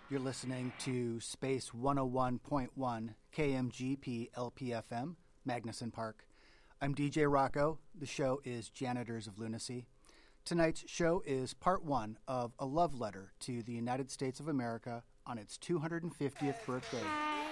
You're listening to Space 101.1 KMGP LPFM, Magnuson Park. I'm DJ Rocco. The show is Janitors of Lunacy. Tonight's show is part one of a love letter to the United States of America on its 250th birthday.